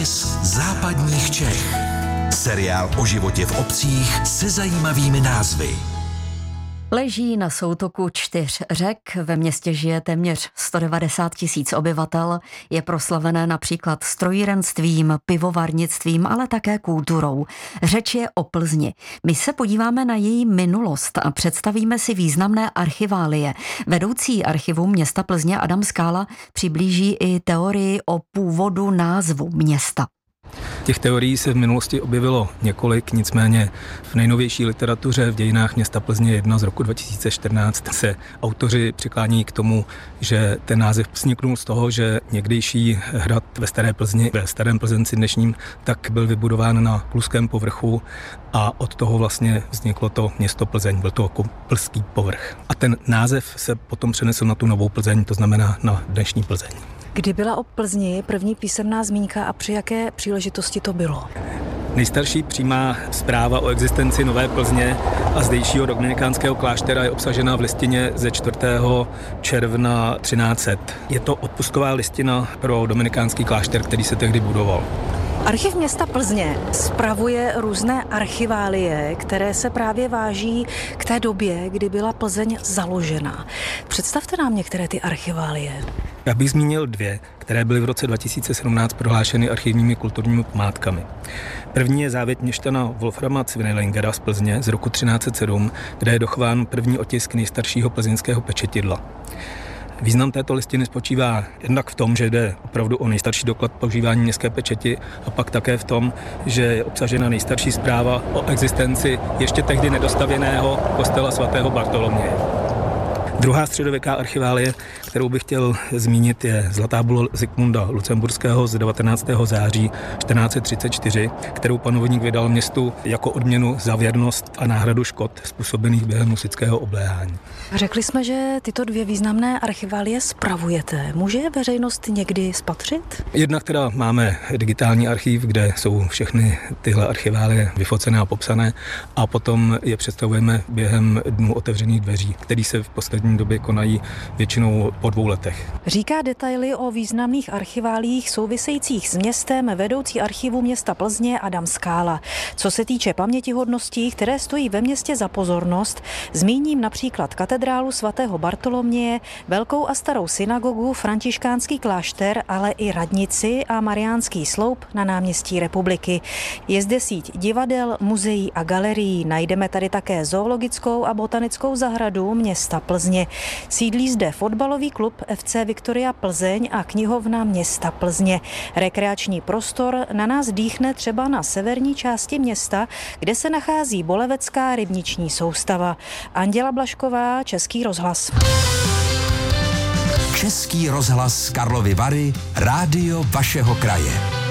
Zápis západních Čech. Seriál o životě v obcích se zajímavými názvy. Leží na soutoku 4 řek, ve městě žije téměř 190 000 obyvatel, je proslavené například strojírenstvím, pivovarnictvím, ale také kulturou. Řeč je o Plzni. My se podíváme na její minulost a představíme si významné archiválie. Vedoucí archivu města Plzně Adam Skála přiblíží i teorii o původu názvu města. Těch teorií se v minulosti objevilo několik, nicméně v nejnovější literatuře v dějinách města Plzně 1 z roku 2014 se autoři přiklání k tomu, že ten název vzniknul z toho, že někdejší hrad ve Staré Plzni, ve Starém Plzenci dnešním, tak byl vybudován na pluském povrchu a od toho vlastně vzniklo to město Plzeň, byl to jako plský povrch. A ten název se potom přenesl na tu novou Plzeň, to znamená na dnešní Plzeň. Kdy byla o Plzni první písemná zmínka a při jaké příležitosti to bylo? Nejstarší přímá zpráva o existenci Nové Plzně a zdejšího dominikánského kláštera je obsažena v listině ze 4. června 1300. Je to odpustková listina pro dominikánský klášter, který se tehdy budoval. Archiv města Plzně spravuje různé archiválie, které se právě váží k té době, kdy byla Plzeň založena. Představte nám některé ty archiválie. Já bych zmínil 2, které byly v roce 2017 prohlášeny archivními kulturními památkami. První je závěť měšťana Wolframa Cwinelingera z Plzně z roku 1307, kde je dochován první otisk nejstaršího plzeňského pečetidla. Význam této listiny spočívá jednak v tom, že jde opravdu o nejstarší doklad používání městské pečeti a pak také v tom, že je obsažena nejstarší zpráva o existenci ještě tehdy nedostavěného kostela svatého Bartoloměje. Druhá středověká archiválie, kterou bych chtěl zmínit, je zlatá bula Zikmunda Lucemburského z 19. září 1434, kterou panovník vydal městu jako odměnu za věrnost a náhradu škod způsobených během husitského obléhání. Řekli jsme, že tyto 2 významné archiválie spravujete. Může je veřejnost někdy spatřit? Jednak teda máme digitální archiv, kde jsou všechny tyhle archiválie vyfocené a popsané a potom je představujeme během dnů otevřených dveří, který se v poslední době konají většinou po 2 letech. Říká detaily o významných archiváliích souvisejících s městem vedoucí archivu města Plzně Adam Skála. Co se týče pamětihodností, které stojí ve městě za pozornost, zmíním například katedrálu svatého Bartoloměje, velkou a starou synagogu, františkánský klášter, ale i radnici a mariánský sloup na náměstí Republiky. Je zde síť divadel, muzeí a galerií. Najdeme tady také zoologickou a botanickou zahradu města Plzně. Sídlí zde fotbalový klub FC Viktoria Plzeň a knihovna města Plzně. Rekreační prostor na nás dýchne třeba na severní části města, kde se nachází Bolevecká rybniční soustava. Anděla Blažková, Český rozhlas. Český rozhlas Karlovy Vary, rádio vašeho kraje.